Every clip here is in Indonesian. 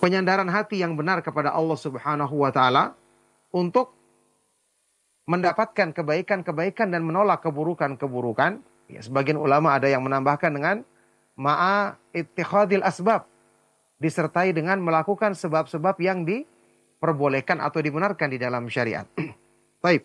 penyandaran hati yang benar kepada Allah Subhanahu wa taala untuk mendapatkan kebaikan-kebaikan dan menolak keburukan-keburukan. Ya, sebagian ulama ada yang menambahkan dengan ma'a ittikhadil asbab, disertai dengan melakukan sebab-sebab yang diperbolehkan atau dibenarkan di dalam syariat. Baik.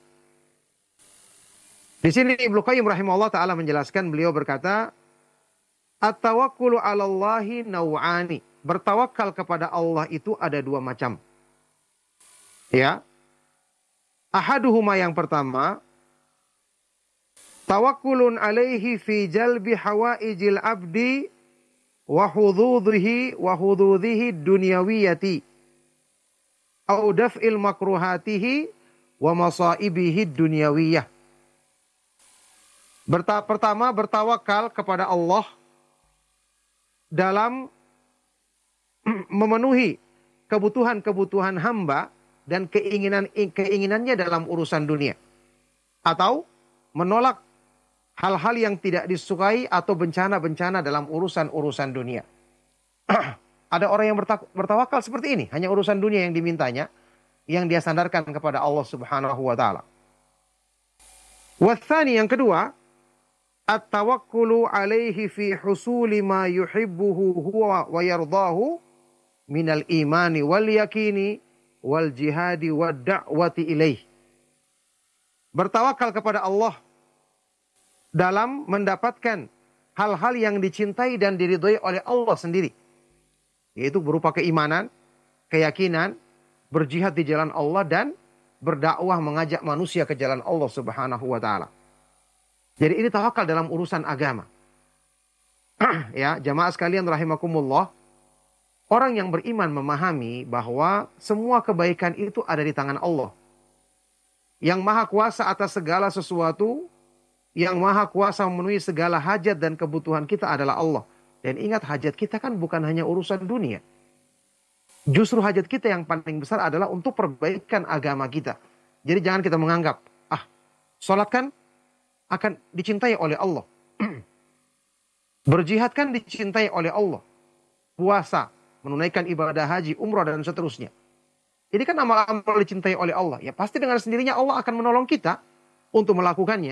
Di sini Ibnu Qayyim rahimahullah taala menjelaskan, beliau berkata, at-tawakkulu 'alallahi naw'ani. Bertawakal kepada Allah itu ada dua macam. Ya. Ahaduhuma, yang pertama, tawakkulun alaihi fi jalbi hawaijil abdi wa hududhihi dunyawiyati au daf'il makruhatihi wa masaibihi dunyawiyah. Pertama, bertawakal kepada Allah dalam memenuhi kebutuhan-kebutuhan hamba dan keinginannya dalam urusan dunia. Atau menolak hal-hal yang tidak disukai atau bencana-bencana dalam urusan-urusan dunia. Ada orang yang bertawakal seperti ini. Hanya urusan dunia yang dimintanya, yang dia sandarkan kepada Allah Subhanahu wa ta'ala. Wathani, yang kedua, at-tawakkulu alaihi fi husuli ma yuhibbuhu huwa wa yardahu minal imani wal yakini wal jihadi wad da'wati ilaih. Bertawakal kepada Allah dalam mendapatkan hal-hal yang dicintai dan diridhoi oleh Allah sendiri. Yaitu berupa keimanan, keyakinan, berjihad di jalan Allah, dan berdakwah mengajak manusia ke jalan Allah Subhanahu wa ta'ala. Jadi ini tawakal dalam urusan agama. Ya, jamaah sekalian rahimakumullah. Orang yang beriman memahami bahwa semua kebaikan itu ada di tangan Allah. Yang maha kuasa atas segala sesuatu, yang maha kuasa memenuhi segala hajat dan kebutuhan kita adalah Allah. Dan ingat, hajat kita kan bukan hanya urusan dunia. Justru hajat kita yang paling besar adalah untuk perbaikan agama kita. Jadi jangan kita menganggap, sholat kan akan dicintai oleh Allah. Berjihad kan dicintai oleh Allah. Puasa, menunaikan ibadah haji, umrah, dan seterusnya. Ini kan amal-amal dicintai oleh Allah. Ya pasti dengan sendirinya Allah akan menolong kita untuk melakukannya.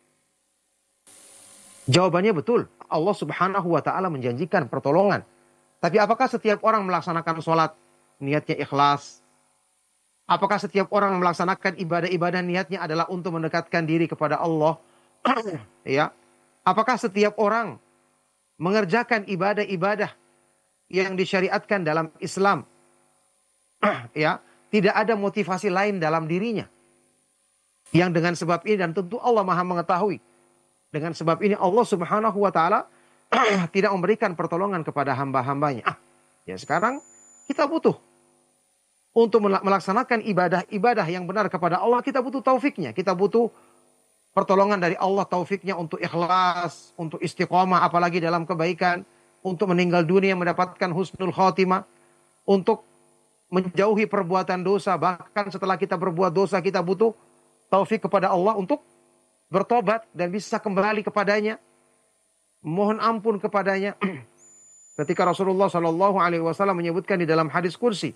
Jawabannya betul. Allah Subhanahu wa ta'ala menjanjikan pertolongan. Tapi apakah setiap orang melaksanakan sholat niatnya ikhlas? Apakah setiap orang melaksanakan ibadah-ibadah niatnya adalah untuk mendekatkan diri kepada Allah? Ya. Apakah setiap orang mengerjakan ibadah-ibadah yang disyariatkan dalam Islam, ya, tidak ada motivasi lain dalam dirinya, yang dengan sebab ini, dan tentu Allah maha mengetahui, dengan sebab ini Allah Subhanahu wa ta'ala tidak memberikan pertolongan kepada hamba-hambanya. Ya, sekarang kita butuh untuk melaksanakan ibadah-ibadah yang benar kepada Allah. Kita butuh taufiknya, kita butuh pertolongan dari Allah, taufiknya untuk ikhlas, untuk istiqomah, apalagi dalam kebaikan, untuk meninggal dunia mendapatkan husnul khotimah, untuk menjauhi perbuatan dosa. Bahkan setelah kita berbuat dosa, kita butuh taufik kepada Allah untuk bertobat dan bisa kembali kepadanya, mohon ampun kepadanya. Ketika Rasulullah SAW menyebutkan di dalam hadis kursi,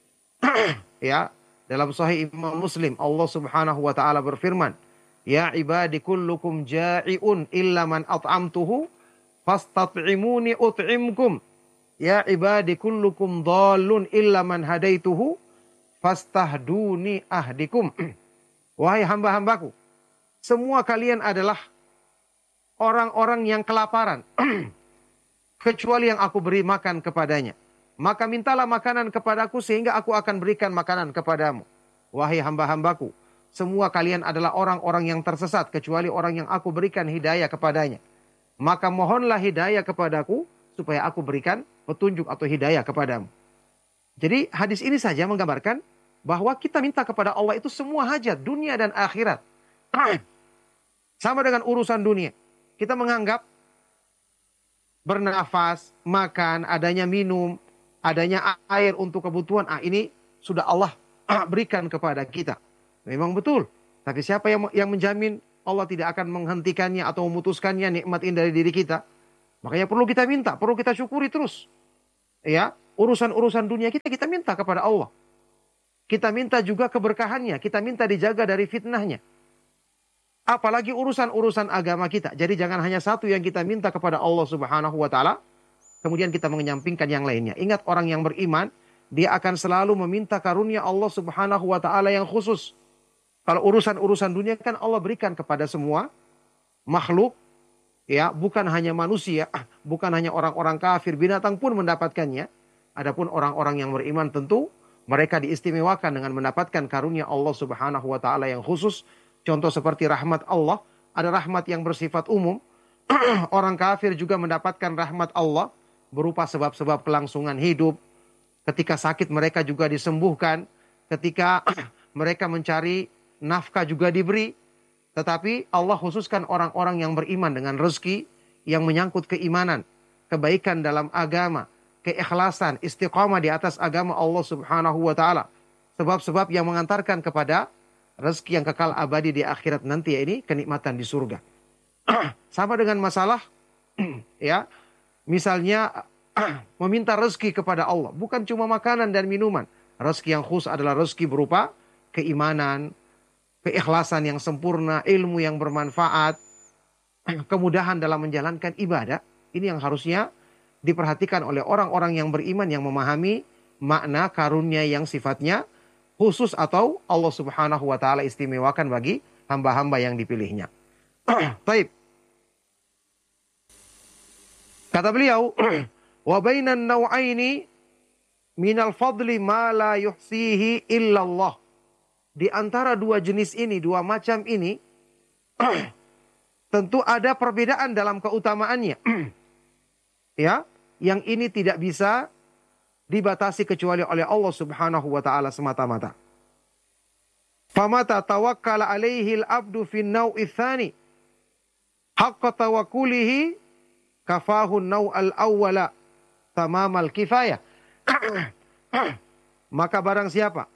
ya, dalam Sahih Imam Muslim, Allah Subhanahu wa ta'ala berfirman, ya ibadi kullukum ja'iun illa man at'amtuhu fastat'imuni ut'imkum. Ya ibadi kullukum dhalun illa man hadaituhu fastahduni ahdikum. Wahai hamba-hambaku, semua kalian adalah orang-orang yang kelaparan kecuali yang aku beri makan kepadanya. Maka mintalah makanan kepadaku sehingga aku akan berikan makanan kepadamu. Wahai hamba-hambaku, semua kalian adalah orang-orang yang tersesat kecuali orang yang aku berikan hidayah kepadanya. Maka mohonlah hidayah kepadaku supaya aku berikan petunjuk atau hidayah kepadamu. Jadi hadis ini saja menggambarkan bahwa kita minta kepada Allah itu semua hajat dunia dan akhirat. Sama dengan urusan dunia. Kita menganggap bernafas, makan, adanya minum, adanya air untuk kebutuhan, ini sudah Allah berikan kepada kita. Memang betul. Tapi siapa yang menjamin Allah tidak akan menghentikannya atau memutuskannya nikmat ini dari diri kita? Makanya perlu kita minta, perlu kita syukuri terus. Ya, urusan-urusan dunia kita minta kepada Allah. Kita minta juga keberkahannya, kita minta dijaga dari fitnahnya. Apalagi urusan-urusan agama kita. Jadi jangan hanya satu yang kita minta kepada Allah Subhanahu wa taala, kemudian kita menyampingkan yang lainnya. Ingat, orang yang beriman, dia akan selalu meminta karunia Allah Subhanahu wa taala yang khusus. Kalau urusan-urusan dunia kan Allah berikan kepada semua makhluk, ya, bukan hanya manusia, bukan hanya orang-orang kafir, binatang pun mendapatkannya. Adapun orang-orang yang beriman tentu mereka diistimewakan dengan mendapatkan karunia Allah Subhanahu wa taala yang khusus. Contoh seperti rahmat Allah, ada rahmat yang bersifat umum. Orang kafir juga mendapatkan rahmat Allah berupa sebab-sebab kelangsungan hidup. Ketika sakit mereka juga disembuhkan. Ketika mereka mencari nafkah juga diberi. Tetapi Allah khususkan orang-orang yang beriman dengan rezeki yang menyangkut keimanan, kebaikan dalam agama, keikhlasan, istiqamah di atas agama Allah Subhanahu wa taala. Sebab-sebab yang mengantarkan kepada rezeki yang kekal abadi di akhirat nanti, ya, ini kenikmatan di surga. Sama dengan masalah ya, misalnya meminta rezeki kepada Allah, bukan cuma makanan dan minuman. Rezeki yang khusus adalah rezeki berupa keimanan, keikhlasan yang sempurna, ilmu yang bermanfaat, kemudahan dalam menjalankan ibadah. Ini yang harusnya diperhatikan oleh orang-orang yang beriman, yang memahami makna karunia yang sifatnya khusus atau Allah Subhanahu wa taala istimewakan bagi hamba-hamba yang dipilihnya. Baik. Kata beliau, wa bainan naw'aini minal fadli ma la yuhsihi illallah. Di antara dua jenis ini, dua macam ini, tentu ada perbedaan dalam keutamaannya. Ya, yang ini tidak bisa dibatasi kecuali oleh Allah Subhanahu wa taala semata-mata. Famata tawakkala alaihi al-abdu fi an-naw'i tsani haqqa tawakkulihi kafahu an-naw' al-awwala tamamal kifayah. Maka barang siapa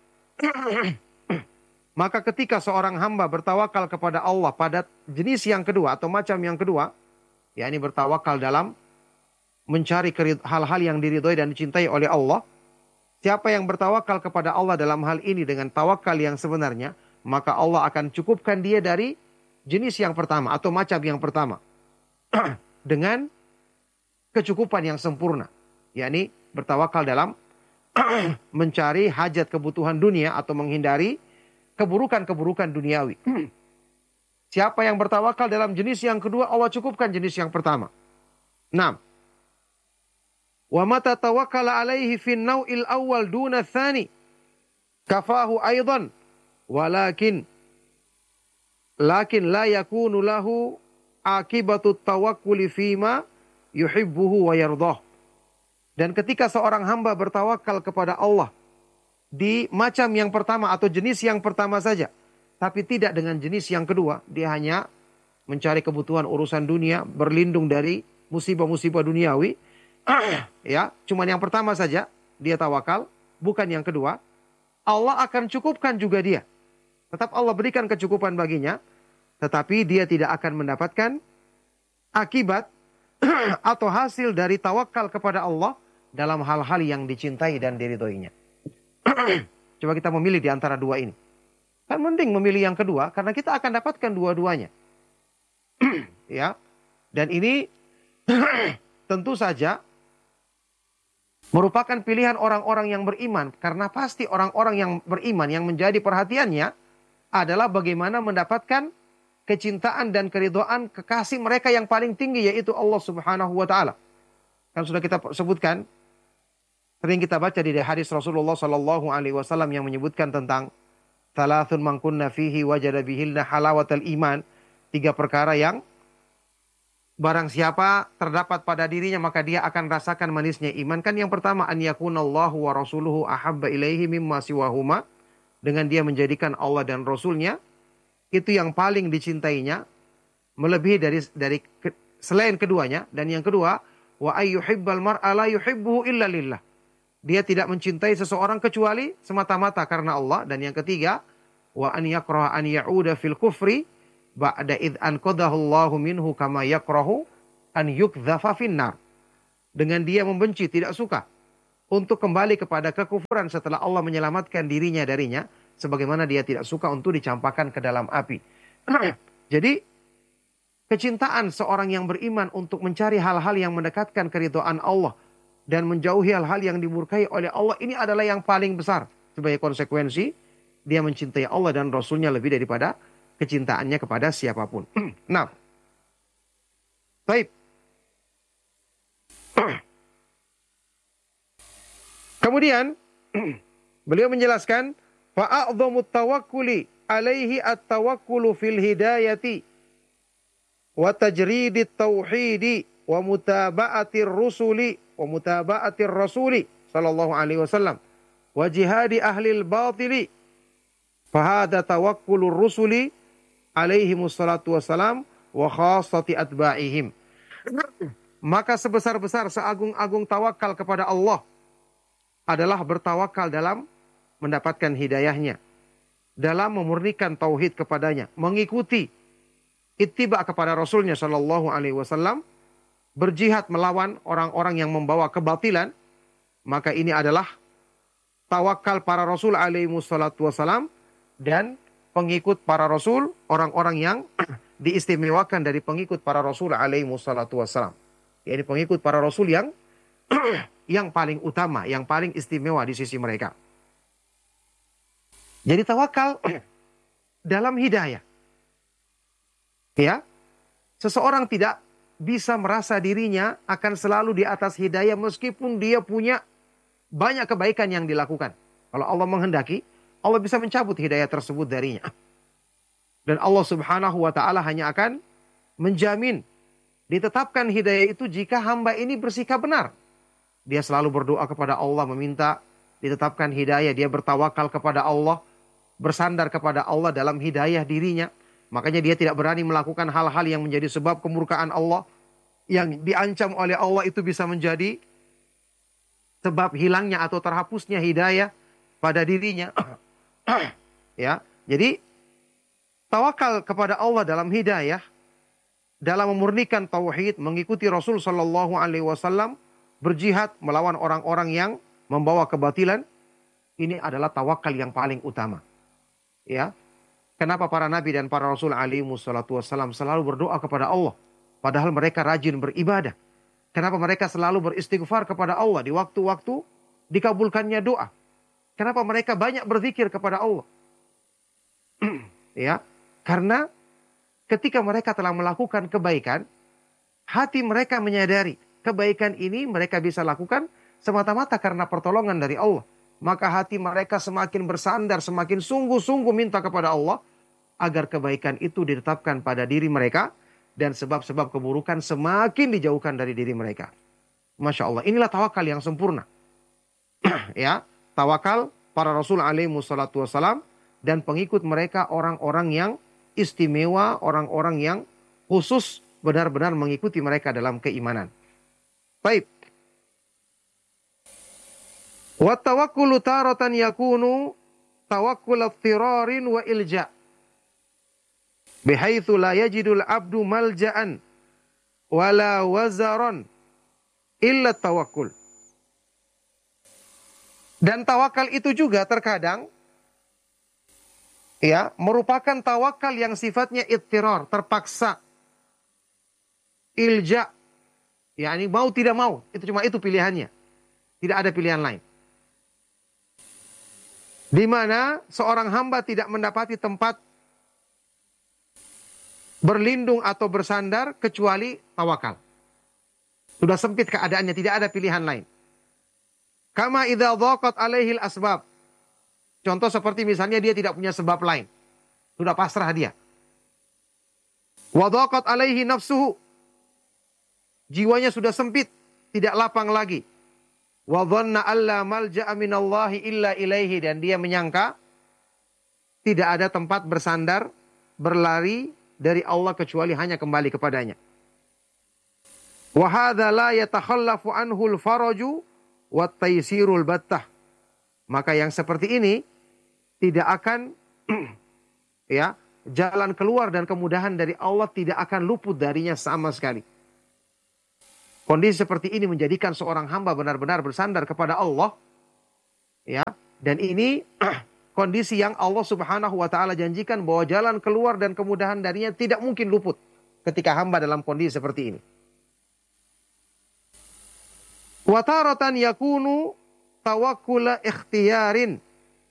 maka ketika seorang hamba bertawakal kepada Allah pada jenis yang kedua atau macam yang kedua, yakni bertawakal dalam mencari hal-hal yang diridhoi dan dicintai oleh Allah. Siapa yang bertawakal kepada Allah dalam hal ini dengan tawakal yang sebenarnya, maka Allah akan cukupkan dia dari jenis yang pertama atau macam yang pertama dengan kecukupan yang sempurna, yakni bertawakal dalam mencari hajat kebutuhan dunia atau menghindari keburukan-keburukan duniawi. Siapa yang bertawakal dalam jenis yang kedua, Allah cukupkan jenis yang pertama. 6. Wa mata tawakkala alaihi fin naw'il awwal duna tsani kafahu aidan walakin la yakunu lahu akibatu tawakkuli fima yuhibbuhu wa yardah. Dan ketika seorang hamba bertawakal kepada Allah di macam yang pertama atau jenis yang pertama saja, tapi tidak dengan jenis yang kedua, dia hanya mencari kebutuhan urusan dunia, berlindung dari musibah-musibah duniawi, ya, cuman yang pertama saja dia tawakal, bukan yang kedua, Allah akan cukupkan juga dia. Tetap Allah berikan kecukupan baginya, tetapi dia tidak akan mendapatkan akibat atau hasil dari tawakal kepada Allah dalam hal-hal yang dicintai dan diridhoinya. Coba kita memilih di antara dua ini. Kan mending memilih yang kedua karena kita akan dapatkan dua-duanya. Ya. Dan ini tentu saja merupakan pilihan orang-orang yang beriman, karena pasti orang-orang yang beriman yang menjadi perhatiannya adalah bagaimana mendapatkan kecintaan dan keridhaan kekasih mereka yang paling tinggi, yaitu Allah Subhanahu wa taala. Kan sudah kita sebutkan, sering kita baca di hadis Rasulullah sallallahu alaihi wasallam yang menyebutkan tentang thalathun man kunna fihi wajada bihilna halawatal iman, 3 perkara yang barang siapa terdapat pada dirinya maka dia akan rasakan manisnya iman. Kan yang pertama, an yakunallahu wa rasuluhu ahabba ilaihi mimma siwahuma, dengan dia menjadikan Allah dan Rasulnya itu yang paling dicintainya, melebihi dari selain keduanya. Dan yang kedua, wa ayyuhibbal mar'a la yuhibbuhu illa lillah, dia tidak mencintai seseorang kecuali semata-mata karena Allah. Dan yang ketiga, wa an yakraha an ya'uda fil kufri ba'da id anqadahu Allahu minhu kama yakrahu an yukdhafa finnar, dengan dia membenci, tidak suka untuk kembali kepada kekufuran setelah Allah menyelamatkan dirinya darinya, sebagaimana dia tidak suka untuk dicampakkan ke dalam api. Jadi kecintaan seorang yang beriman untuk mencari hal-hal yang mendekatkan keridhaan Allah dan menjauhi hal-hal yang dimurkai oleh Allah, ini adalah yang paling besar. Sebagai konsekuensi, dia mencintai Allah dan Rasulnya lebih daripada kecintaannya kepada siapapun. Nah, baik. Kemudian, beliau menjelaskan, fa'a'dhamu tawakkuli alaihi at-tawakkulu fil hidayati wa tajridit tauhidi wa mutaba'atir rusuli wa mutaba'atir rasuli sallallahu alaihi wasallam wa jihadi ahlil batili fahada tawakkulur rusuli alaihi wassalatu wassalam wa khassati atba'ihim. Maka sebesar-besar seagung-agung tawakal kepada Allah adalah bertawakal dalam mendapatkan hidayahnya, dalam memurnikan tauhid kepadanya, mengikuti ittiba kepada Rasulnya sallallahu alaihi wasallam, berjihad melawan orang-orang yang membawa kebatilan. Maka ini adalah tawakal para Rasul alaihi wassalatu wassalam dan pengikut para Rasul, orang-orang yang diistimewakan dari pengikut para Rasul alaihi wassalatu wassalam. Yaitu pengikut para Rasul yang yang paling utama, yang paling istimewa di sisi mereka. Jadi tawakal dalam hidayah. Ya, seseorang tidak bisa merasa dirinya akan selalu di atas hidayah meskipun dia punya banyak kebaikan yang dilakukan. Kalau Allah menghendaki, Allah bisa mencabut hidayah tersebut darinya. Dan Allah subhanahu wa ta'ala hanya akan menjamin ditetapkan hidayah itu jika hamba ini bersikap benar. Dia selalu berdoa kepada Allah, meminta ditetapkan hidayah. Dia bertawakal kepada Allah, bersandar kepada Allah dalam hidayah dirinya. Makanya dia tidak berani melakukan hal-hal yang menjadi sebab kemurkaan Allah. Yang diancam oleh Allah itu bisa menjadi sebab hilangnya atau terhapusnya hidayah pada dirinya. Ya, jadi tawakal kepada Allah dalam hidayah, dalam memurnikan tauhid, mengikuti Rasul sallallahu alaihi wasallam, berjihad melawan orang-orang yang membawa kebatilan, ini adalah tawakal yang paling utama. Ya, kenapa para nabi dan para rasul alaihi wassalatu wassalam selalu berdoa kepada Allah, padahal mereka rajin beribadah? Kenapa mereka selalu beristighfar kepada Allah di waktu-waktu dikabulkannya doa? Kenapa mereka banyak berzikir kepada Allah? Ya, karena ketika mereka telah melakukan kebaikan, hati mereka menyadari kebaikan ini mereka bisa lakukan semata-mata karena pertolongan dari Allah. Maka hati mereka semakin bersandar, semakin sungguh-sungguh minta kepada Allah agar kebaikan itu ditetapkan pada diri mereka dan sebab-sebab keburukan semakin dijauhkan dari diri mereka. Masya Allah, inilah tawakal yang sempurna. Ya, tawakal para Rasul alaihi wassalatu wassalam dan pengikut mereka orang-orang yang istimewa, orang-orang yang khusus benar-benar mengikuti mereka dalam keimanan. Baik. Wa tawakkulu taratan yakunu tawakkul ittirarin wa ilja. Bihaitsu la yajidul abdu malja'an wala wazaran illa tawakkul. Dan tawakal itu juga terkadang ya merupakan tawakal yang sifatnya ittirar, terpaksa. Ilja, yakni mau tidak mau, itu pilihannya. Tidak ada pilihan lain. Di mana seorang hamba tidak mendapati tempat berlindung atau bersandar kecuali tawakal. Sudah sempit keadaannya, tidak ada pilihan lain. Kama idza dhaqat alaihil asbab. Contoh seperti misalnya dia tidak punya sebab lain. Sudah pasrah dia. Wa dhaqat alaihi nafsuhu. Jiwanya sudah sempit, tidak lapang lagi. Wa dhanna alla malja'a minallahi illa ilaihi, dan dia menyangka tidak ada tempat bersandar, berlari dari Allah kecuali hanya kembali kepadanya. Wa hadza la yatakhallafu anhu al-faraju wat taysirul battah. Maka yang seperti ini tidak akan ya, jalan keluar dan kemudahan dari Allah tidak akan luput darinya sama sekali. Kondisi seperti ini menjadikan seorang hamba benar-benar bersandar kepada Allah, ya. Dan ini kondisi yang Allah Subhanahu wa taala janjikan bahwa jalan keluar dan kemudahan darinya tidak mungkin luput ketika hamba dalam kondisi seperti ini. Wa taratan yakunu tawakkula ikhtiyarin.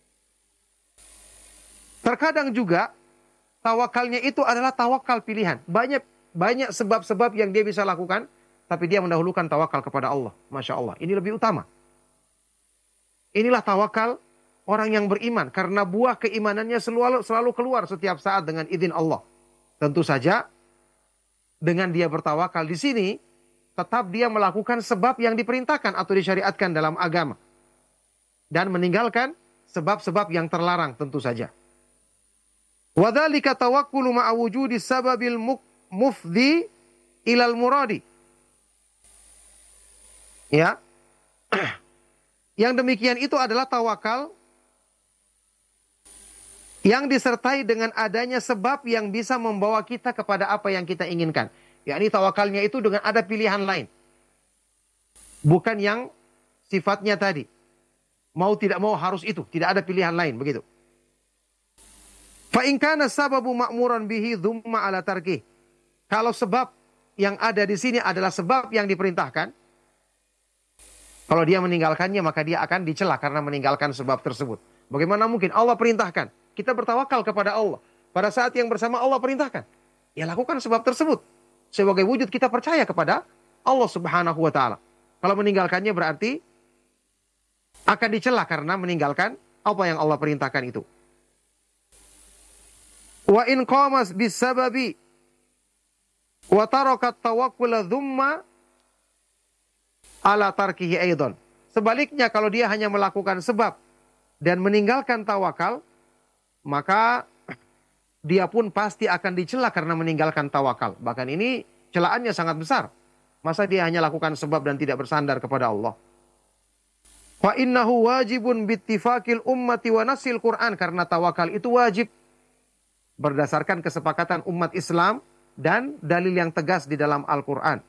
Terkadang juga tawakalnya itu adalah tawakal pilihan. Banyak sebab-sebab yang dia bisa lakukan, tapi dia mendahulukan tawakal kepada Allah. Masya Allah, ini lebih utama. Inilah tawakal orang yang beriman, karena buah keimanannya selalu keluar setiap saat dengan izin Allah. Tentu saja, dengan dia bertawakal di sini, tetap dia melakukan sebab yang diperintahkan atau disyariatkan dalam agama. Dan meninggalkan sebab-sebab yang terlarang tentu saja. Wadzalika tawakkulu ma'a wujudi sababil mufdi ilal muradi. Ya. Yang demikian itu adalah tawakal yang disertai dengan adanya sebab yang bisa membawa kita kepada apa yang kita inginkan. Yakni tawakalnya itu dengan ada pilihan lain. Bukan yang sifatnya tadi. Mau tidak mau harus itu. Tidak ada pilihan lain. Begitu. Fa in kana sababu ma'muran bihi dhumma ala tarkih. Kalau sebab yang ada di sini adalah sebab yang diperintahkan, kalau dia meninggalkannya maka dia akan dicela karena meninggalkan sebab tersebut. Bagaimana mungkin Allah perintahkan? Kita bertawakal kepada Allah. Pada saat yang bersama Allah perintahkan. Ya lakukan sebab tersebut. Sebagai wujud kita percaya kepada Allah Subhanahu wa taala. Kalau meninggalkannya berarti akan dicela karena meninggalkan apa yang Allah perintahkan itu. Wa in qamas bisababi wa tarakat tawakkula dhumma ala tarkihi aidan. Sebaliknya kalau dia hanya melakukan sebab dan meninggalkan tawakal, maka dia pun pasti akan dicela karena meninggalkan tawakal. Bahkan ini celaannya sangat besar. Masa dia hanya lakukan sebab dan tidak bersandar kepada Allah. Fa innahu wajibun bittifaqil ummati wa nasil Qur'an, karena tawakal itu wajib berdasarkan kesepakatan umat Islam dan dalil yang tegas di dalam Al-Qur'an.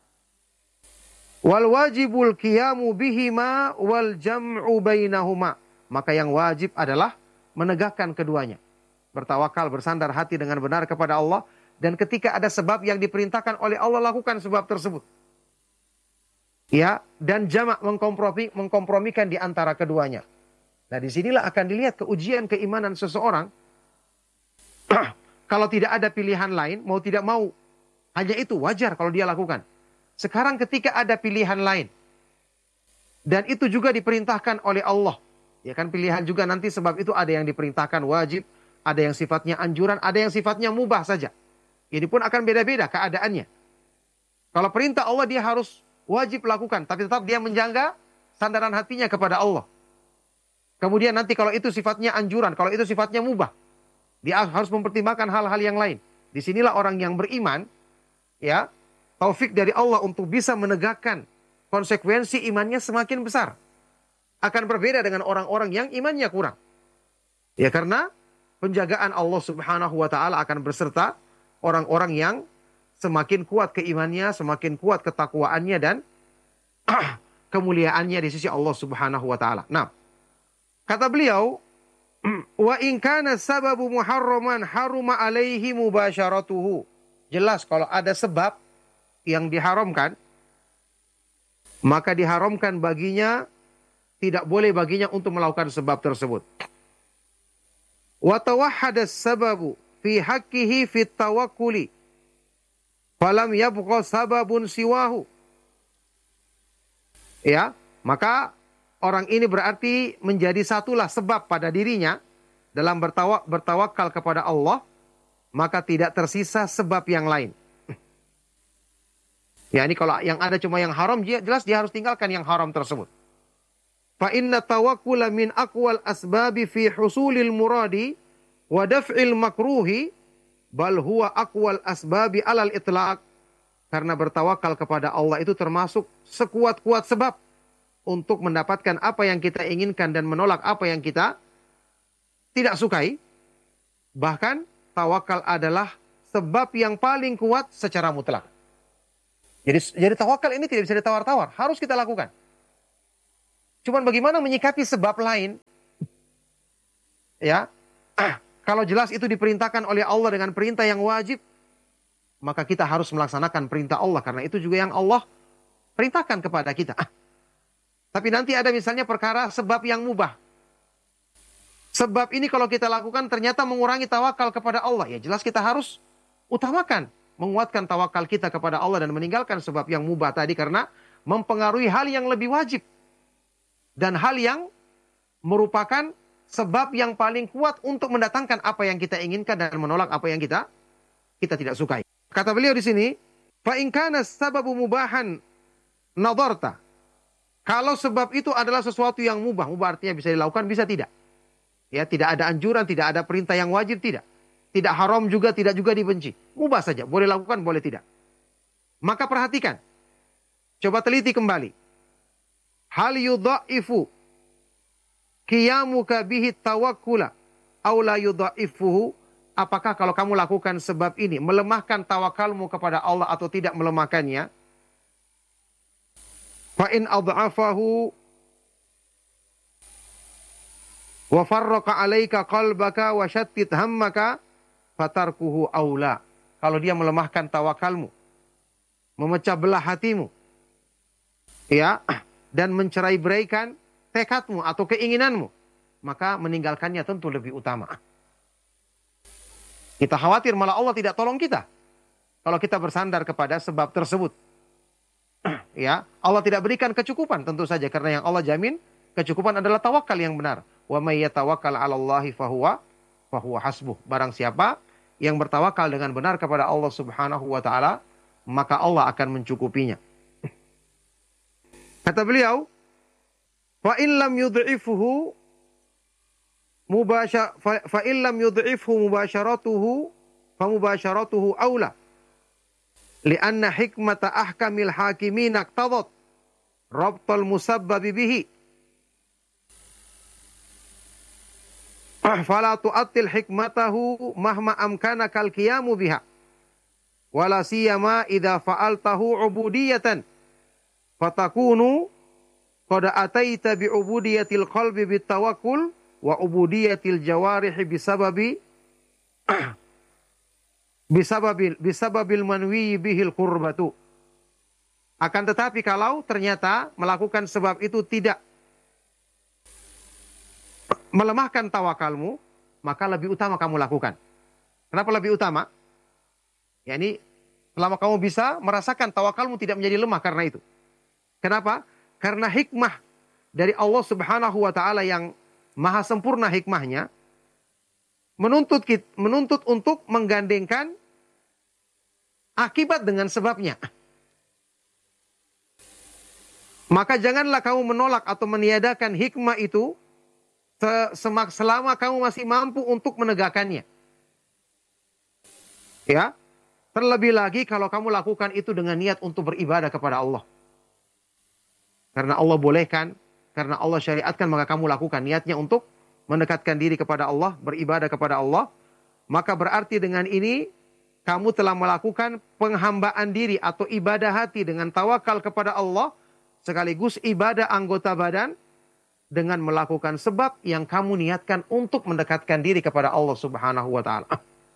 Wal wajibul qiyamu bihima wal jam'u bainahuma. Maka yang wajib adalah menegakkan keduanya. Bertawakal, bersandar hati dengan benar kepada Allah. Dan ketika ada sebab yang diperintahkan oleh Allah, lakukan sebab tersebut. Ya, dan jamak mengkompromikan di antara keduanya. Nah, disinilah akan dilihat keujian keimanan seseorang. Kalau tidak ada pilihan lain, mau tidak mau, hanya itu wajar kalau dia lakukan. Sekarang ketika ada pilihan lain, dan itu juga diperintahkan oleh Allah. Ya kan, pilihan juga nanti sebab itu ada yang diperintahkan wajib, ada yang sifatnya anjuran, ada yang sifatnya mubah saja. Ini pun akan beda-beda keadaannya. Kalau perintah Allah dia harus wajib lakukan, tapi tetap dia menjaga sandaran hatinya kepada Allah. Kemudian nanti kalau itu sifatnya anjuran, kalau itu sifatnya mubah, dia harus mempertimbangkan hal-hal yang lain. Disinilah orang yang beriman, ya, taufik dari Allah untuk bisa menegakkan konsekuensi imannya semakin besar. Akan berbeda dengan orang-orang yang imannya kurang. Ya, karena penjagaan Allah Subhanahu wa taala akan berserta orang-orang yang semakin kuat keimannya, semakin kuat ketakwaannya dan kemuliaannya di sisi Allah Subhanahu wa taala. Nah, kata beliau, wa in kana sababu muharraman haruma alaihi mubasyaratuhu. Jelas kalau ada sebab yang diharamkan, maka diharamkan baginya, tidak boleh baginya untuk melakukan sebab tersebut. Wa tawahhada sababu fi haqqihi fit tawakkuli falam yabqa sababun siwahu. Ya, maka orang ini berarti menjadi satulah sebab pada dirinya dalam bertawakal kepada Allah, maka tidak tersisa sebab yang lain. Ya, ini kalau yang ada cuma yang haram, jelas dia harus tinggalkan yang haram tersebut. Fa inna tawakkula min aqwal asbabi fi husulil muradi wa daf'il makruhi bal huwa aqwal asbabi alal itlaq. Karena bertawakal kepada Allah itu termasuk sekuat-kuat sebab untuk mendapatkan apa yang kita inginkan dan menolak apa yang kita tidak sukai. Bahkan tawakal adalah sebab yang paling kuat secara mutlak. Jadi tawakal ini tidak bisa ditawar-tawar, harus kita lakukan. Cuman bagaimana menyikapi sebab lain? Ya, kalau jelas itu diperintahkan oleh Allah dengan perintah yang wajib, maka kita harus melaksanakan perintah Allah karena itu juga yang Allah perintahkan kepada kita. Tapi nanti ada misalnya perkara sebab yang mubah. Sebab ini kalau kita lakukan ternyata mengurangi tawakal kepada Allah. Ya jelas kita harus utamakan, menguatkan tawakal kita kepada Allah dan meninggalkan sebab yang mubah tadi karena mempengaruhi hal yang lebih wajib. Dan hal yang merupakan sebab yang paling kuat untuk mendatangkan apa yang kita inginkan dan menolak apa yang kita tidak sukai. Kata beliau di sini, fa in kana sababu mubahan nadarta. Kalau sebab itu adalah sesuatu yang mubah, mubah artinya bisa dilakukan, bisa tidak. Ya, tidak ada anjuran, tidak ada perintah yang wajib, tidak. Tidak haram juga, tidak juga dibenci. Mubah saja, boleh lakukan, boleh tidak. Maka perhatikan. Coba teliti kembali. Hal yudha'ifu qiyamuka bihi tawakkula aw la yudha'ifuhu. Apakah kalau kamu lakukan sebab ini melemahkan tawakalmu kepada Allah atau tidak melemahkannya? Fa in adha'afahu wa farraqa 'alaika qalbaka wa shattit hammaka fatarkuhu aula. Kalau dia melemahkan tawakalmu, memecah belah hatimu, ya, dan mencerai-beraikan tekadmu atau keinginanmu, maka meninggalkannya tentu lebih utama. Kita khawatir malah Allah tidak tolong kita kalau kita bersandar kepada sebab tersebut. Ya, Allah tidak berikan kecukupan tentu saja karena yang Allah jamin kecukupan adalah tawakal yang benar. Wa may yatawakkal 'alallahi fahuwa hasbuh. Barang siapa yang bertawakal dengan benar kepada Allah Subhanahu wa taala, maka Allah akan mencukupinya. Kata beliau, fa in lam yudhifuhu mubasharatuhu fa mubasharatuhu aula. Lianna hikmata ahkamil hakimin aqtadat rabtal musabbabi bihi. Fala tu'attil hikmatahu mahma amkanakal qiyamu biha. Wala siyama idza fa'altahu ubudiyatan. Fatakunu qad ataita bi ubudiyatil qalbi bitawakkul wa ubudiyatil jawarihi bisababil manwi bihil qurbatu. Akan tetapi kalau ternyata melakukan sebab itu tidak melemahkan tawakalmu, maka lebih utama kamu lakukan. Kenapa lebih utama? yakni selama kamu bisa merasakan tawakalmu tidak menjadi lemah karena itu. Kenapa? Karena hikmah dari Allah Subhanahu wa taala yang maha sempurna hikmahnya menuntut untuk menggandengkan akibat dengan sebabnya. Maka janganlah kamu menolak atau meniadakan hikmah itu selama kamu masih mampu untuk menegakkannya. Ya, terlebih lagi kalau kamu lakukan itu dengan niat untuk beribadah kepada Allah. Karena Allah bolehkan, karena Allah syariatkan, maka kamu lakukan niatnya untuk mendekatkan diri kepada Allah, beribadah kepada Allah. Maka berarti dengan ini kamu telah melakukan penghambaan diri atau ibadah hati dengan tawakal kepada Allah, sekaligus ibadah anggota badan dengan melakukan sebab yang kamu niatkan untuk mendekatkan diri kepada Allah Subhanahu wa taala.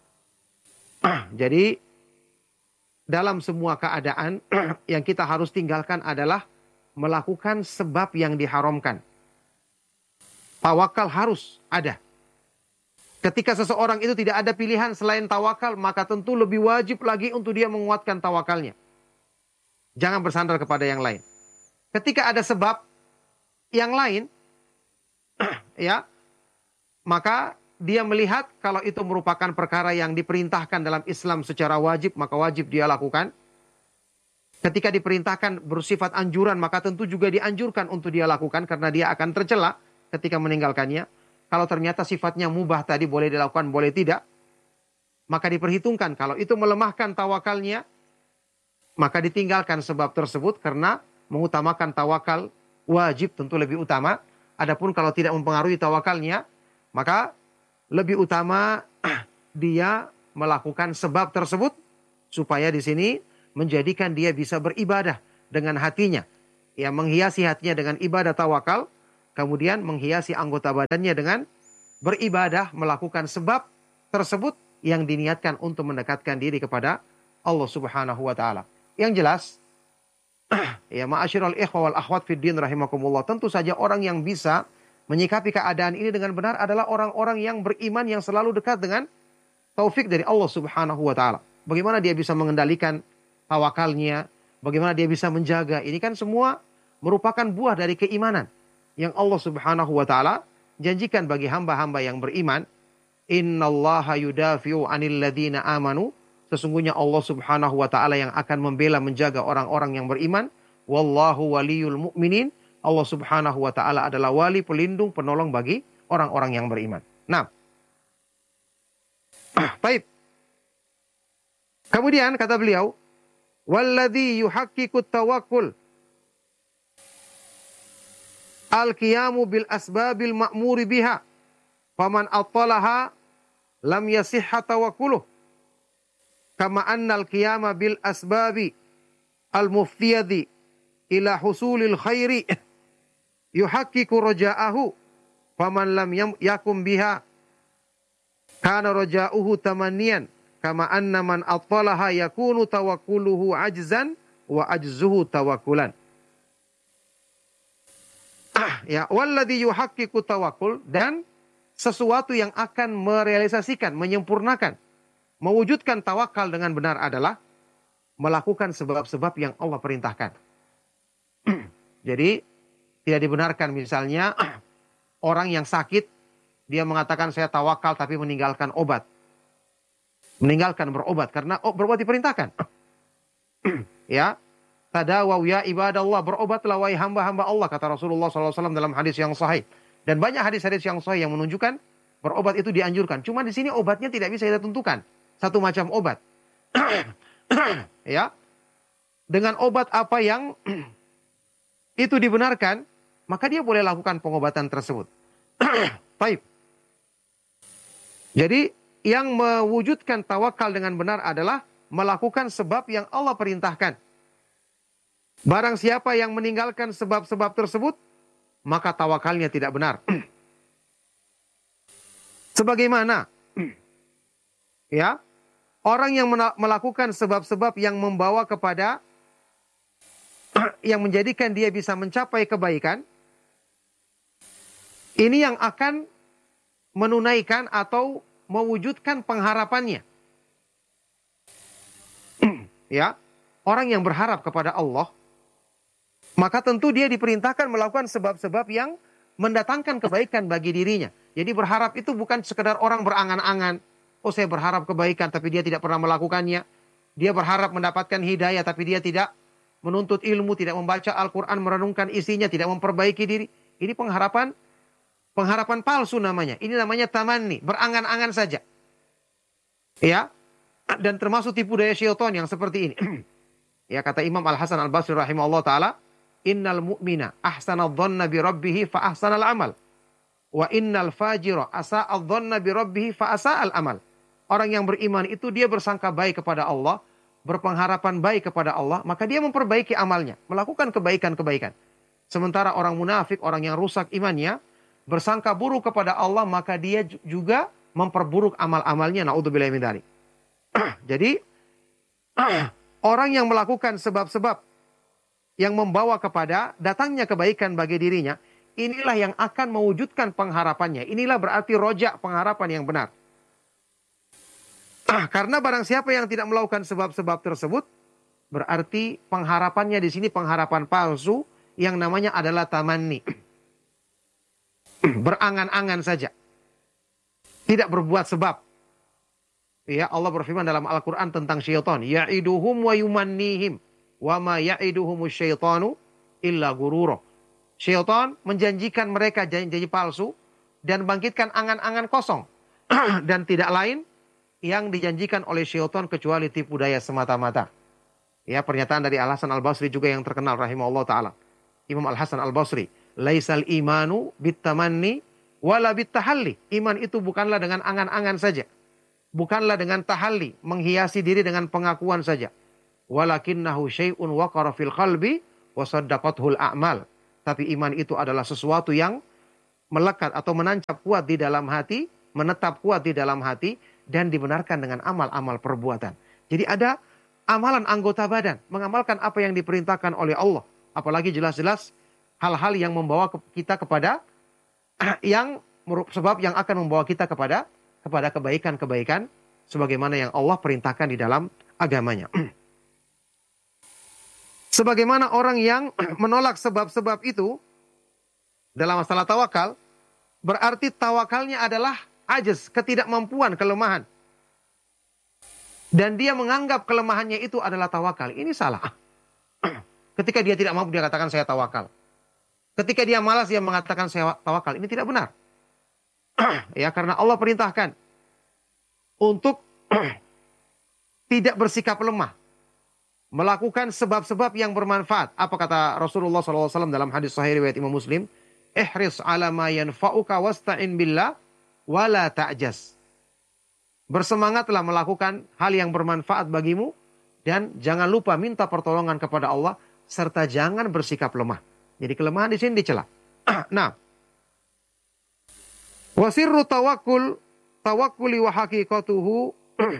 Jadi dalam semua keadaan yang kita harus tinggalkan adalah melakukan sebab yang diharamkan. Tawakal harus ada. Ketika seseorang itu tidak ada pilihan selain tawakal, maka tentu lebih wajib lagi untuk dia menguatkan tawakalnya. Jangan bersandar kepada yang lain. Ketika ada sebab yang lain, ya, maka dia melihat kalau itu merupakan perkara yang diperintahkan dalam Islam secara wajib, maka wajib dia lakukan. Ketika diperintahkan bersifat anjuran, maka tentu juga dianjurkan untuk dia lakukan karena dia akan tercela ketika meninggalkannya. Kalau ternyata sifatnya mubah tadi boleh dilakukan, boleh tidak, maka diperhitungkan. Kalau itu melemahkan tawakalnya, maka ditinggalkan sebab tersebut karena mengutamakan tawakal wajib tentu lebih utama. Adapun kalau tidak mempengaruhi tawakalnya, maka lebih utama dia melakukan sebab tersebut supaya di sini menjadikan dia bisa beribadah dengan hatinya. Ya, menghiasi hatinya dengan ibadah tawakal, kemudian menghiasi anggota badannya dengan beribadah, melakukan sebab tersebut yang diniatkan untuk mendekatkan diri kepada Allah Subhanahu wa taala. Yang jelas, ya ma'asyiral ikhwa wal akhwat fid din rahimakumullah, tentu saja orang yang bisa menyikapi keadaan ini dengan benar adalah orang-orang yang beriman yang selalu dekat dengan taufik dari Allah Subhanahu wa taala. Bagaimana dia bisa mengendalikan tawakalnya, bagaimana dia bisa menjaga. Ini kan semua merupakan buah dari keimanan yang Allah Subhanahu wa taala janjikan bagi hamba-hamba yang beriman. Innallaha yudafi'u 'anil ladzina amanu. Sesungguhnya Allah Subhanahu wa taala yang akan membela menjaga orang-orang yang beriman. Wallahu waliyul mu'minin. Allah Subhanahu wa taala adalah wali, pelindung, penolong bagi orang-orang yang beriman. Nah, baik. Kemudian kata beliau, walladzi yuhaqqiqut tawakkul al-qiyamu bil asbabil ma'muri biha. Faman attalaha lam yasihha tawakkuluh. Kama annal qiyama bil asbabi al-muftiyadi ila husulil khairi yuhaqqiqu raja'ahu. Faman lam yakum biha kana raja'uhu tamanniyan. Kama anna man attalaha yakunu tawakkuluhu ajzan wa ajzuhu tawakkulan. Ya, walladzi yuhaqqiqu tawakkul, dan sesuatu yang akan merealisasikan, menyempurnakan, mewujudkan tawakal dengan benar adalah melakukan sebab-sebab yang Allah perintahkan. Jadi tidak dibenarkan misalnya orang yang sakit dia mengatakan saya tawakal tapi meninggalkan obat. Meninggalkan berobat karena berobat diperintahkan. Ya, tadawaw ya ibadallah, berobatlah wahai hamba-hamba Allah, kata Rasulullah SAW dalam hadis yang sahih. Dan banyak hadis-hadis yang sahih yang menunjukkan berobat itu dianjurkan. Cuma di sini obatnya tidak bisa kita tentukan satu macam obat. Ya, dengan obat apa yang itu dibenarkan, maka dia boleh lakukan pengobatan tersebut. Baik. Jadi yang mewujudkan tawakal dengan benar adalah melakukan sebab yang Allah perintahkan. Barang siapa yang meninggalkan sebab-sebab tersebut, maka tawakalnya tidak benar. Sebagaimana ya, orang yang melakukan sebab-sebab yang membawa kepada yang menjadikan dia bisa mencapai kebaikan, ini yang akan menunaikan atau mewujudkan pengharapannya. Ya, orang yang berharap kepada Allah, maka tentu dia diperintahkan melakukan sebab-sebab yang mendatangkan kebaikan bagi dirinya. Jadi berharap itu bukan sekedar orang berangan-angan. Oh, saya berharap kebaikan tapi dia tidak pernah melakukannya. Dia berharap mendapatkan hidayah tapi dia tidak menuntut ilmu, tidak membaca Al-Quran, merenungkan isinya, tidak memperbaiki diri. Ini pengharapan palsu namanya. Ini namanya tamanni, berangan-angan saja. Ya, dan termasuk tipu daya syaitan yang seperti ini. Ya, kata Imam Al-Hasan Al-Basri rahimahullah ta'ala, innal mu'mina ahsana dhanna bi rabbih fa ahsana al-amal. Wa innal fajira asa'a dhanna bi rabbih fa asa'a al-amal. Orang yang beriman itu dia bersangka baik kepada Allah, berpengharapan baik kepada Allah, maka dia memperbaiki amalnya, melakukan kebaikan-kebaikan. Sementara orang munafik, orang yang rusak imannya, bersangka buruk kepada Allah, maka dia juga memperburuk amal-amalnya. Na'udzubillah min dzalik. Jadi orang yang melakukan sebab-sebab yang membawa kepada datangnya kebaikan bagi dirinya, inilah yang akan mewujudkan pengharapannya. Inilah berarti roja, pengharapan yang benar. Karena barang siapa yang tidak melakukan sebab-sebab tersebut, berarti pengharapannya di sini pengharapan palsu yang namanya adalah tamanni. Berangan-angan saja. Tidak berbuat sebab. Ya, Allah berfirman dalam Al-Quran tentang syaitan. Ya'iduhum wa yumannihim. Wa ma ya'iduhumus syaitanu illa gururo. Syaitan menjanjikan mereka janji palsu dan bangkitkan angan-angan kosong. Dan tidak lain yang dijanjikan oleh syaitan kecuali tipu daya semata-mata. Ya, pernyataan dari Al-Hasan Al-Basri juga yang terkenal rahimahullah ta'ala. Imam Al-Hasan Al-Basri. Laisal imanu bitamanni wala bitahalli. Iman itu bukanlah dengan angan-angan saja. Bukanlah dengan tahalli, menghiasi diri dengan pengakuan saja. walakinnahu syai'un waqara fil qalbi wa saddaqathul a'mal. Tapi iman itu adalah sesuatu yang melekat atau menancap kuat di dalam hati, menetap kuat di dalam hati, dan dibenarkan dengan amal-amal perbuatan. Jadi ada amalan anggota badan, mengamalkan apa yang diperintahkan oleh Allah. Apalagi jelas-jelas hal-hal yang membawa kita kepada sebab yang akan membawa kita kepada kebaikan-kebaikan sebagaimana yang Allah perintahkan di dalam agamanya. Sebagaimana orang yang menolak sebab-sebab itu dalam masalah tawakal, berarti tawakalnya adalah ajaz, ketidakmampuan, kelemahan. Dan dia menganggap kelemahannya itu adalah tawakal. Ini salah. Ketika dia tidak mampu, dia katakan saya tawakal. Ketika dia malas, dia mengatakan saya tawakal. Ini tidak benar. Ya, karena Allah perintahkan untuk tidak bersikap lemah. Melakukan sebab-sebab yang bermanfaat. Apa kata Rasulullah SAW dalam hadis sahih riwayat Imam Muslim? Ihris ala ma yanfa'uka wasta'in billah wala ta'jaz. Bersemangatlah melakukan hal yang bermanfaat bagimu dan jangan lupa minta pertolongan kepada Allah serta jangan bersikap lemah. Jadi kelemahan di sini dicela. Nah, wasirru tawakkuli wa haqiqatuhu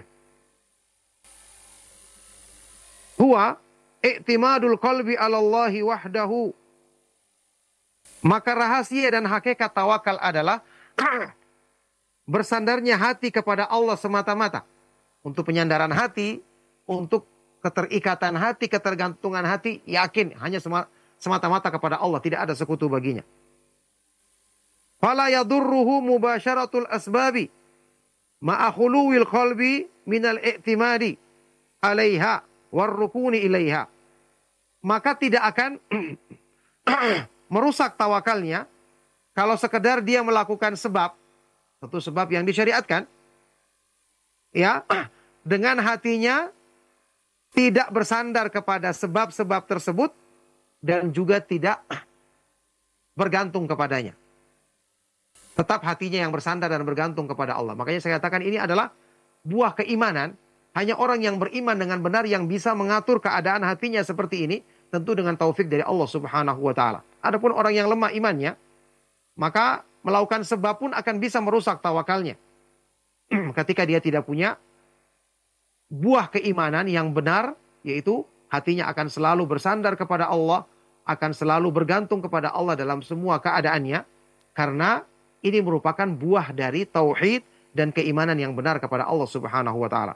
huwa i'timadul qalbi 'ala Allahi wahdahu. Maka rahasia dan hakikat tawakal adalah bersandarnya hati kepada Allah semata-mata. Untuk penyandaran hati, untuk keterikatan hati, ketergantungan hati, yakin hanya semata-mata kepada Allah, tidak ada sekutu baginya. Fala yadurruhu mubasyaratul asbabi ma'a khuluwil qalbi minal i'timadi 'alaiha warrukuni ilaiha. Maka tidak akan merusak tawakalnya kalau sekedar dia melakukan sebab, satu sebab yang disyariatkan, ya, dengan hatinya tidak bersandar kepada sebab-sebab tersebut dan juga tidak bergantung kepadanya. Tetap hatinya yang bersandar dan bergantung kepada Allah. Makanya saya katakan ini adalah buah keimanan. Hanya orang yang beriman dengan benar yang bisa mengatur keadaan hatinya seperti ini, tentu dengan taufik dari Allah Subhanahu wa taala. Adapun orang yang lemah imannya, maka melakukan sebab pun akan bisa merusak tawakalnya. Ketika dia tidak punya buah keimanan yang benar, yaitu hatinya akan selalu bersandar kepada Allah, akan selalu bergantung kepada Allah dalam semua keadaannya, karena ini merupakan buah dari tauhid dan keimanan yang benar kepada Allah Subhanahu wa taala.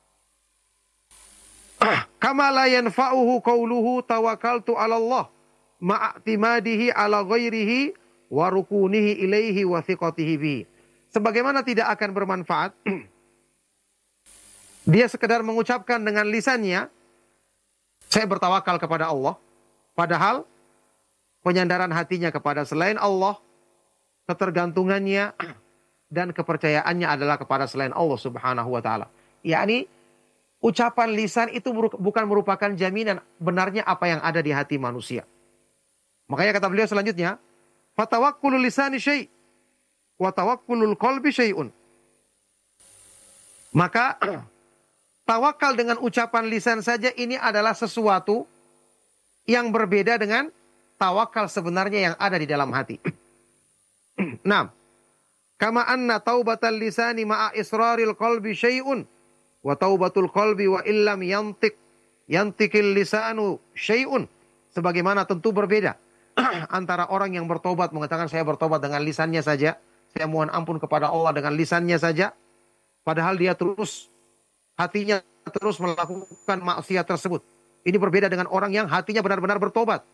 Kama la yanfa'uhu qawluhu tawakkaltu 'ala Allah ma'timadihi 'ala ghairihi wa rukunihi ilaihi wa thiqatihi bihi. Sebagaimana tidak akan bermanfaat dia sekedar mengucapkan dengan lisannya saya bertawakal kepada Allah, padahal penyandaran hatinya kepada selain Allah, ketergantungannya dan kepercayaannya adalah kepada selain Allah Subhanahu wa taala. Yakni ucapan lisan itu bukan merupakan jaminan benarnya apa yang ada di hati manusia. Makanya kata beliau selanjutnya, fatawakkulul lisani syai' wa tawakkulul qalbi syai'un. Maka tawakal dengan ucapan lisan saja ini adalah sesuatu yang berbeda dengan tawakal sebenarnya yang ada di dalam hati. Nah, kama anna taubatal lisani ma'a israril qalbi syai'un wa taubatul qalbi wa illam yantikil lisanu syai'un. Sebagaimana tentu berbeda antara orang yang bertobat mengatakan saya bertobat dengan lisannya saja, saya mohon ampun kepada Allah dengan lisannya saja, padahal dia terus hatinya terus melakukan maksiat tersebut. Ini berbeda dengan orang yang hatinya benar-benar bertobat,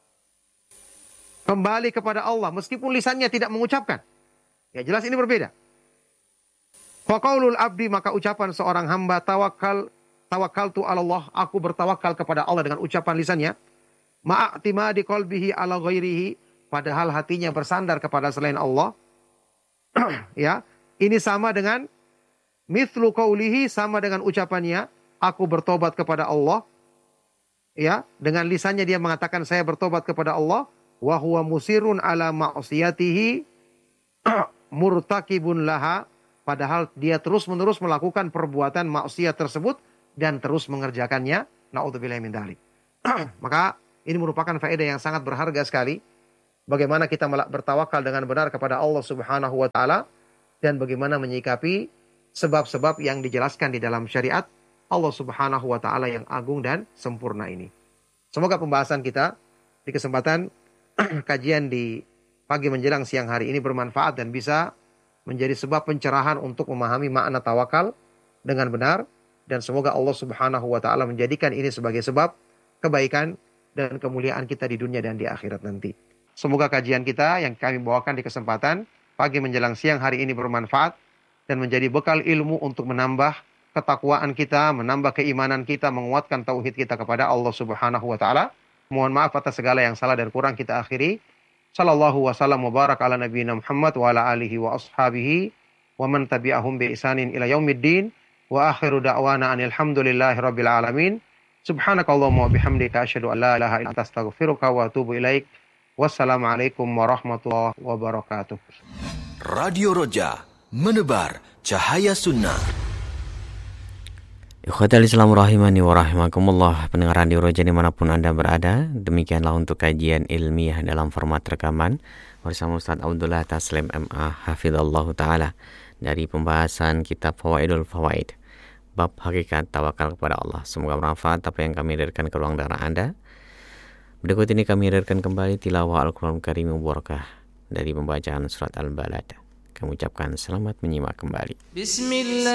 kembali kepada Allah meskipun lisannya tidak mengucapkan. Ya jelas ini berbeda. Faqaulul abdi, maka ucapan seorang hamba tawakkaltu 'ala Allah, aku bertawakal kepada Allah dengan ucapan lisannya, ma'atimadi qalbihi 'ala ghairihi, padahal hatinya bersandar kepada selain Allah. Ya, ini sama dengan mithlu qaulihi, sama dengan ucapannya aku bertobat kepada Allah. Ya, dengan lisannya dia mengatakan saya bertobat kepada Allah, wa huwa musirun 'ala ma'siyatihi murtakibun laha, padahal dia terus-menerus melakukan perbuatan maksiat tersebut dan terus mengerjakannya Na'udzubillahi min dzalik. Maka ini merupakan faedah yang sangat berharga sekali. Bagaimana kita bertawakal dengan benar kepada Allah Subhanahu wa taala dan bagaimana menyikapi sebab-sebab yang dijelaskan di dalam syariat Allah Subhanahu wa taala yang agung dan sempurna ini. Semoga pembahasan kita di kesempatan kajian di pagi menjelang siang hari ini bermanfaat dan bisa menjadi sebab pencerahan untuk memahami makna tawakal dengan benar, dan semoga Allah Subhanahu wa taala menjadikan ini sebagai sebab kebaikan dan kemuliaan kita di dunia dan di akhirat nanti. Semoga kajian kita yang kami bawakan di kesempatan pagi menjelang siang hari ini bermanfaat dan menjadi bekal ilmu untuk menambah ketakwaan kita, menambah keimanan kita, menguatkan tauhid kita kepada Allah Subhanahu wa taala. Mohon maaf atas segala yang salah dan kurang kita akhiri. Sallallahu wasallam mubarak ala nabiyina Muhammad wa ala alihi wa ashabihi wa man tabi'ahum bi ihsanin ila yaumiddin wa akhiru da'wana anil hamdulillahi rabbil alamin. Subhanakallahumma wa bihamdika asyhadu an la ilaha illa anta astaghfiruka wa atubu ilaik. Wassalamualaikum warahmatullahi wabarakatuh. Radio Roja, menebar cahaya sunnah. Ikhwatal Islam rahimani wa rahimakumullah, pendengar Radio Roja dimanapun Anda berada. Demikianlah untuk kajian ilmiah dalam format rekaman bersama Ustaz Abdullah Taslim MA Hafizallahu Ta'ala dari pembahasan kitab Fawaidul Fawaid, bab hakikat tawakal kepada Allah. Semoga bermanfaat apa yang kami hadirkan ke ruang dengar Anda. Berikut ini kami hadirkan kembali tilawah Al-Quran Karim Mubarakah dari pembacaan surat Al-Balad. Kami ucapkan selamat menyimak kembali. Bismillah.